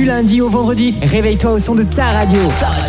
lundi au vendredi, réveille-toi au son de ta radio.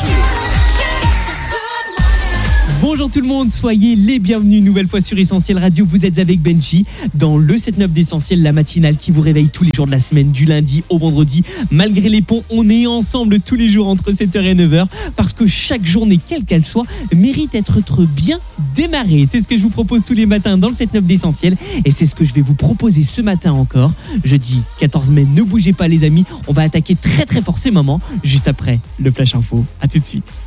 Bonjour tout le monde, soyez les bienvenus une nouvelle fois sur Essentiel Radio. Vous êtes avec Benji dans le 7-9 d'Essentiel, la matinale qui vous réveille tous les jours de la semaine, du lundi au vendredi. Malgré les ponts, on est ensemble tous les jours entre 7h et 9h parce que chaque journée, quelle qu'elle soit, mérite d'être bien démarrée. C'est ce que je vous propose tous les matins dans le 7-9 d'Essentiel et c'est ce que je vais vous proposer ce matin encore. Jeudi 14 mai, ne bougez pas les amis, on va attaquer très très fort ces moments juste après le Flash Info. À tout de suite.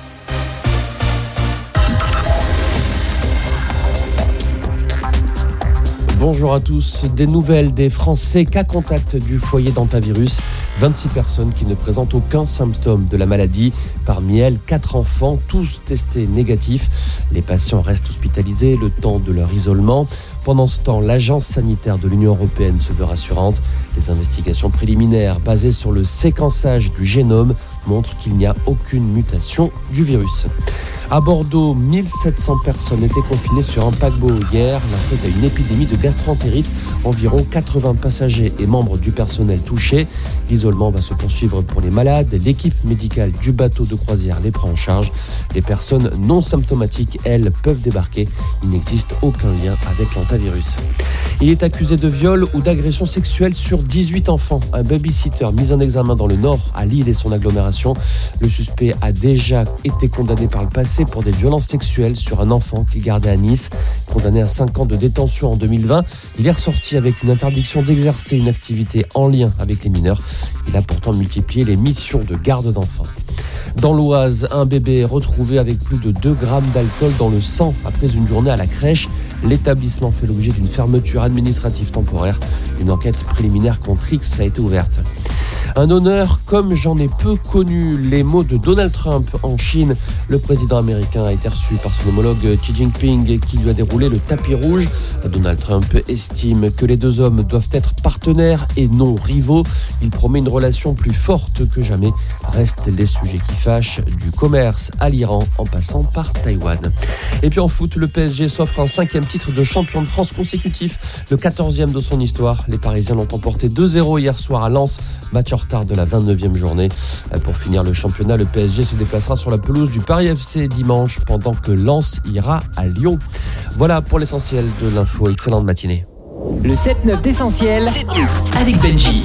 Bonjour à tous, des nouvelles des Français cas contact du foyer d'hantavirus. 26 personnes qui ne présentent aucun symptôme de la maladie. Parmi elles, 4 enfants, tous testés négatifs. Les patients restent hospitalisés le temps de leur isolement. Pendant ce temps, l'agence sanitaire de l'Union européenne se veut rassurante. Les investigations préliminaires basées sur le séquençage du génome montrent qu'il n'y a aucune mutation du virus. À Bordeaux, 1700 personnes étaient confinées sur un paquebot hier. La faute à une épidémie de gastroentérite. Environ 80 passagers et membres du personnel touchés. L'isolement va se poursuivre pour les malades. L'équipe médicale du bateau de croisière les prend en charge. Les personnes non symptomatiques, elles, peuvent débarquer. Il n'existe aucun lien avec l'hantavirus. Il est accusé de viol ou d'agression sexuelle sur 18 enfants. Un babysitter mis en examen dans le Nord, à Lille et son agglomération. Le suspect a déjà été condamné par le passé pour des violences sexuelles sur un enfant qu'il gardait à Nice. Condamné à 5 ans de détention en 2020, il est ressorti avec une interdiction d'exercer une activité en lien avec les mineurs. Il a pourtant multiplié les missions de garde d'enfants. Dans l'Oise, un bébé est retrouvé avec plus de 2 grammes d'alcool dans le sang après une journée à la crèche. L'établissement fait l'objet d'une fermeture administrative temporaire. Une enquête préliminaire contre X a été ouverte. Un honneur comme j'en ai peu connu. Les mots de Donald Trump en Chine. Le président américain a été reçu par son homologue Xi Jinping qui lui a déroulé le tapis rouge. Donald Trump estime que les deux hommes doivent être partenaires et non rivaux. Il promet une relation plus forte que jamais. Restent les sujets qui fâchent, du commerce à l'Iran en passant par Taïwan. Et puis en foot, le PSG s'offre un 5e titre de champion de France consécutif, le 14e de son histoire. Les Parisiens l'ont emporté 2-0 hier soir à Lens, match en retard de la 29e journée. Pour finir le championnat, le PSG se déplacera sur la pelouse du Paris FC dimanche pendant que Lens ira à Lyon. Voilà pour l'essentiel de l'info. Excellente matinée. Le 7-9 d'Essentiel avec Benji.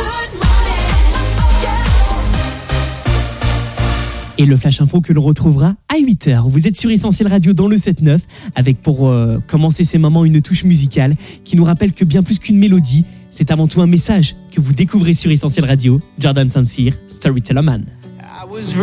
Et le Flash Info que l'on retrouvera à 8h. Vous êtes sur Essentiel Radio dans le 7-9 avec pour commencer ces moments une touche musicale qui nous rappelle que bien plus qu'une mélodie, c'est avant tout un message que vous découvrez sur Essentiel Radio. Jordan St-Cyr, Storyteller Man.